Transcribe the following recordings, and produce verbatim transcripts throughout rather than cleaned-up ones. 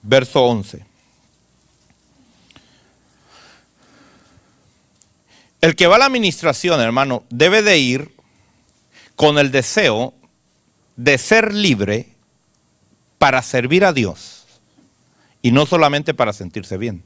verso once. El que va a la administración, hermano, debe de ir con el deseo de ser libre para servir a Dios y no solamente para sentirse bien.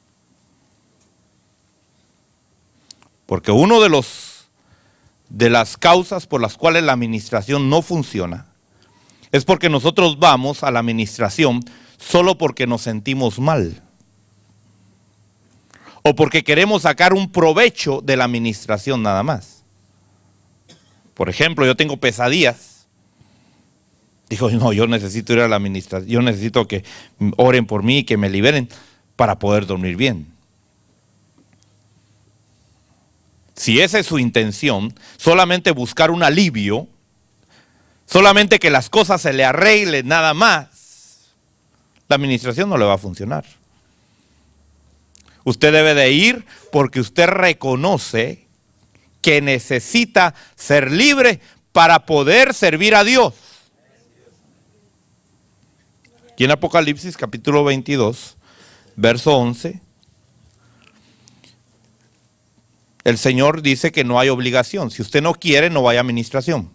Porque uno de los de las causas por las cuales la administración no funciona es porque nosotros vamos a la administración solo porque nos sentimos mal. O porque queremos sacar un provecho de la administración nada más. Por ejemplo, yo tengo pesadillas. Digo, no, yo necesito ir a la administración, yo necesito que oren por mí y que me liberen para poder dormir bien. Si esa es su intención, solamente buscar un alivio, solamente que las cosas se le arreglen nada más, la administración no le va a funcionar. Usted debe de ir porque usted reconoce que necesita ser libre para poder servir a Dios. Aquí en Apocalipsis capítulo veintidós, verso once, el Señor dice que no hay obligación. Si usted no quiere, no vaya a administración.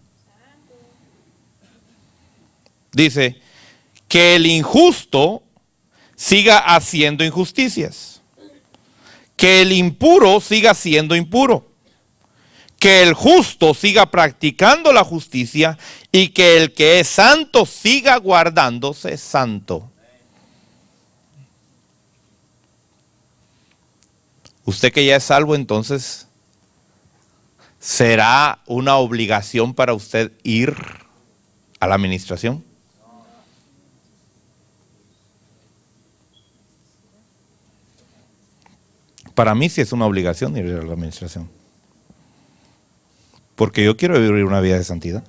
Dice que el injusto siga haciendo injusticias. Que el impuro siga siendo impuro, que el justo siga practicando la justicia y que el que es santo siga guardándose santo. Usted que ya es salvo, entonces, ¿será una obligación para usted ir a la administración? Para mí sí es una obligación ir a la administración. Porque yo quiero vivir una vida de santidad.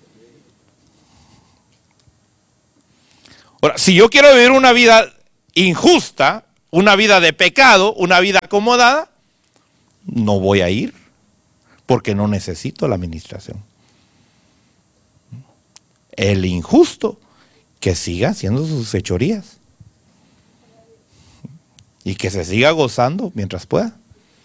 Ahora, si yo quiero vivir una vida injusta, una vida de pecado, una vida acomodada, no voy a ir porque no necesito la administración. El injusto que siga haciendo sus fechorías. Y que se siga gozando mientras pueda.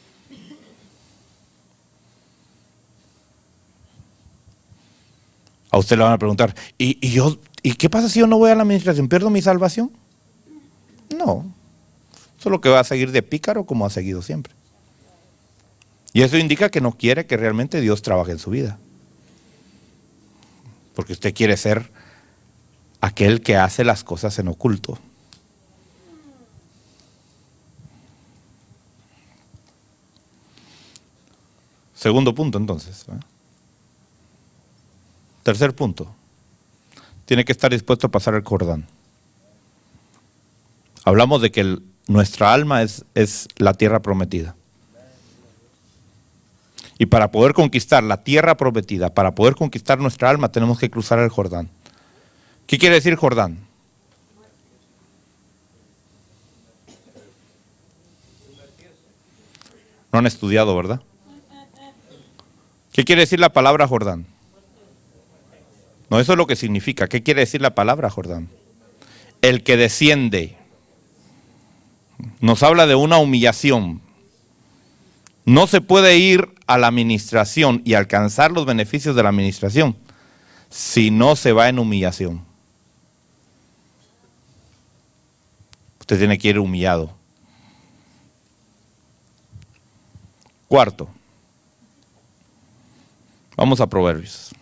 A usted le van a preguntar, ¿y, y, yo, ¿y qué pasa si yo no voy a la administración? ¿Pierdo mi salvación? No. Solo que va a seguir de pícaro como ha seguido siempre. Y eso indica que no quiere que realmente Dios trabaje en su vida. Porque usted quiere ser aquel que hace las cosas en oculto. Segundo punto, entonces. ¿eh? Tercer punto. Tiene que estar dispuesto a pasar el Jordán. Hablamos de que el, nuestra alma es, es la tierra prometida. Y para poder conquistar la tierra prometida, para poder conquistar nuestra alma, tenemos que cruzar el Jordán. ¿Qué quiere decir Jordán? No han estudiado, ¿verdad? ¿Qué quiere decir la palabra Jordán? No, eso es lo que significa. ¿Qué quiere decir la palabra Jordán? El que desciende. Nos habla de una humillación. No se puede ir a la administración y alcanzar los beneficios de la administración si no se va en humillación. Usted tiene que ir humillado. Cuarto. Vamos a Proverbios.